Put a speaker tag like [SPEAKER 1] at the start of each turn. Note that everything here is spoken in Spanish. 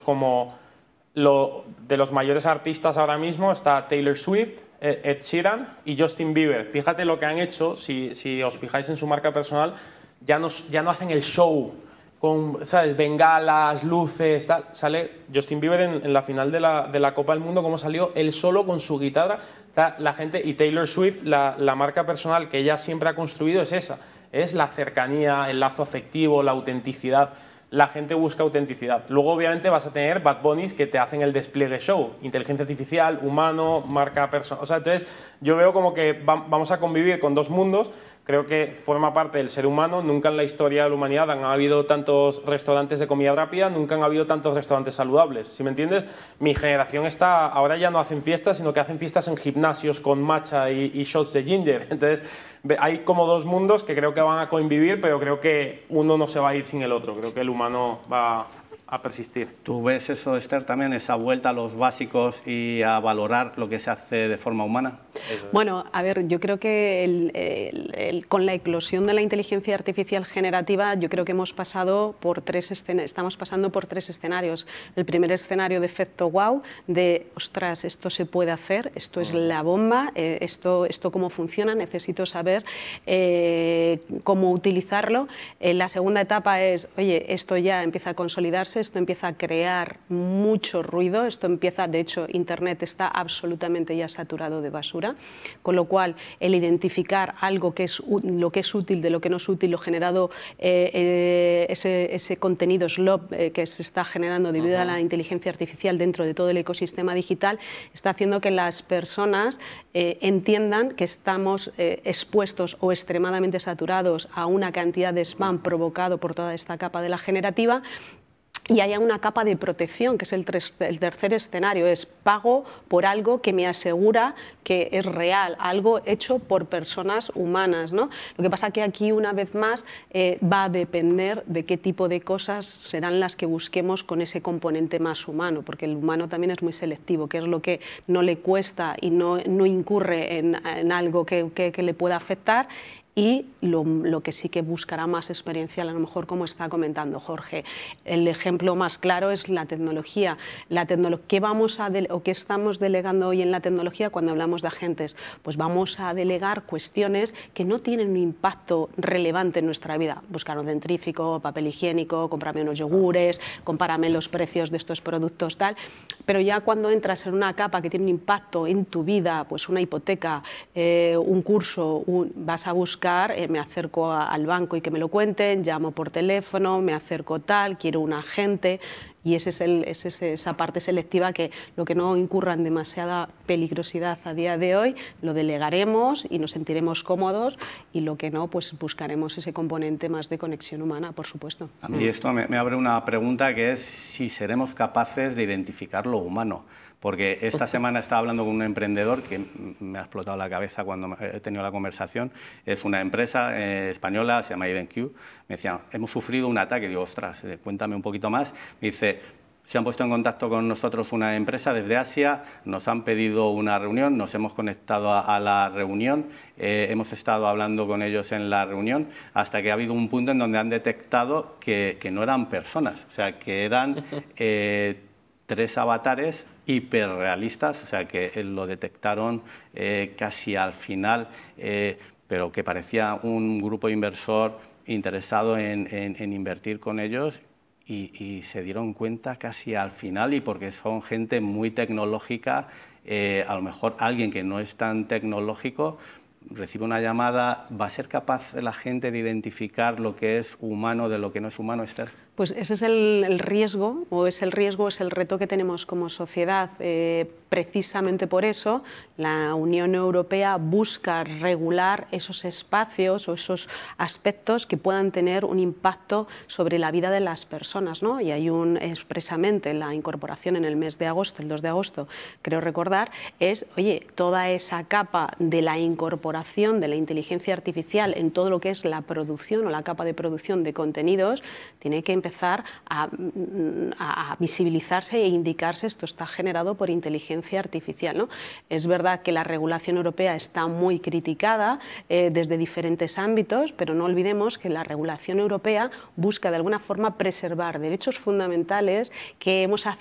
[SPEAKER 1] como de los mayores artistas ahora mismo está Taylor Swift, Ed Sheeran y Justin Bieber. Fíjate lo que han hecho, si os fijáis en su marca personal, ya no hacen el show con, ¿sabes?, bengalas, luces, tal. Sale Justin Bieber en la final de la Copa del Mundo, como salió él solo con su guitarra. La gente, y Taylor Swift, la marca personal que ella siempre ha construido es esa, es la cercanía, el lazo afectivo, la autenticidad. La gente busca autenticidad. Luego, obviamente, vas a tener Bad Bunnies que te hacen el despliegue show. Inteligencia artificial, humano, marca personal. O sea, entonces, yo veo como que vamos a convivir con dos mundos. Creo que forma parte del ser humano. Nunca en la historia de la humanidad han habido tantos restaurantes de comida rápida, nunca han habido tantos restaurantes saludables. ¿Sí me entiendes? Mi generación ahora ya no hacen fiestas, sino que hacen fiestas en gimnasios con matcha y shots de ginger. Entonces, hay como dos mundos que creo que van a convivir, pero creo que uno no se va a ir sin el otro. Creo que el humano va a persistir.
[SPEAKER 2] ¿Tú ves eso, Esther, también, esa vuelta a los básicos y a valorar lo que se hace de forma humana?
[SPEAKER 3] Bueno, a ver, yo creo que con la eclosión de la inteligencia artificial generativa, yo creo que estamos pasando por tres escenarios. El primer escenario de efecto wow, de ostras, esto se puede hacer, esto es la bomba, esto cómo funciona, necesito saber cómo utilizarlo. La segunda etapa es, oye, esto ya empieza a consolidarse, esto empieza a crear mucho ruido, esto empieza, de hecho, Internet está absolutamente ya saturado de basura, con lo cual el identificar algo que es lo que es útil de lo que no es útil, lo generado, ese contenido slop que se está generando debido a la inteligencia artificial dentro de todo el ecosistema digital, está haciendo que las personas entiendan que estamos expuestos o extremadamente saturados a una cantidad de spam provocado por toda esta capa de la generativa. Y haya una capa de protección, que es el tercer escenario, es pago por algo que me asegura que es real, algo hecho por personas humanas, ¿no? Lo que pasa que aquí, una vez más, va a depender de qué tipo de cosas serán las que busquemos con ese componente más humano, porque el humano también es muy selectivo, que es lo que no le cuesta y no incurre en algo que le pueda afectar. Y lo que sí que buscará más experiencial, a lo mejor, como está comentando Jorge. El ejemplo más claro es la tecnología. ¿Qué estamos delegando hoy en la tecnología cuando hablamos de agentes? Pues vamos a delegar cuestiones que no tienen un impacto relevante en nuestra vida. Buscar un dentífrico, papel higiénico, cómprame unos yogures, compárame los precios de estos productos, tal. Pero ya cuando entras en una capa que tiene un impacto en tu vida, pues una hipoteca, un curso, vas a buscar, me acerco al banco y que me lo cuenten, llamo por teléfono, me acerco tal, quiero un agente, y es esa parte selectiva que lo que no incurra en demasiada peligrosidad a día de hoy, lo delegaremos y nos sentiremos cómodos, y lo que no, pues buscaremos ese componente más de conexión humana, por supuesto.
[SPEAKER 2] A mí esto me abre una pregunta, que es si seremos capaces de identificar lo humano. Porque esta semana estaba hablando con un emprendedor que me ha explotado la cabeza cuando he tenido la conversación. Es una empresa española, se llama IdenQ. Me decía, hemos sufrido un ataque. Digo, ostras, cuéntame un poquito más. Me dice, se han puesto en contacto con nosotros una empresa desde Asia, nos han pedido una reunión, nos hemos conectado a la reunión, hemos estado hablando con ellos en la reunión, hasta que ha habido un punto en donde han detectado que no eran personas, o sea, que eran 3 avatares hiperrealistas, o sea, que lo detectaron casi al final, pero que parecía un grupo inversor interesado en invertir con ellos, y se dieron cuenta casi al final, y porque son gente muy tecnológica, a lo mejor alguien que no es tan tecnológico recibe una llamada. ¿Va a ser capaz la gente de identificar lo que es humano de lo que no es humano, Esther?
[SPEAKER 3] Pues ese es el riesgo, es el reto que tenemos como sociedad. Precisamente por eso la Unión Europea busca regular esos espacios o esos aspectos que puedan tener un impacto sobre la vida de las personas, ¿no? Y hay expresamente la incorporación en el mes de agosto, el 2 de agosto, creo recordar, es, oye, toda esa capa de la incorporación de la inteligencia artificial en todo lo que es la producción o la capa de producción de contenidos tiene que empezar empezar a visibilizarse e indicarse esto está generado por inteligencia artificial, ¿no? Es verdad que la regulación europea está muy criticada desde diferentes ámbitos, pero no olvidemos que la regulación europea busca de alguna forma preservar derechos fundamentales que hemos